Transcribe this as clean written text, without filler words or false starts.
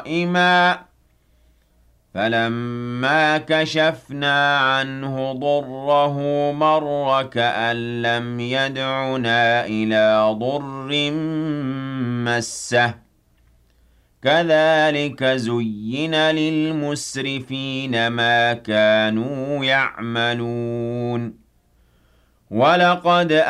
قَائِمًا فَلَمَّا كَشَفْنَا عَنْهُ ضُرَّهُ مَرَّ كَأَن لَّمْ يَدْعُنَا إِلَىٰ ضُرٍّ مَّسَّهُ كَذَٰلِكَ زُيِّنَ لِلْمُسْرِفِينَ مَا كَانُوا يَعْمَلُونَ وَلَقَدْ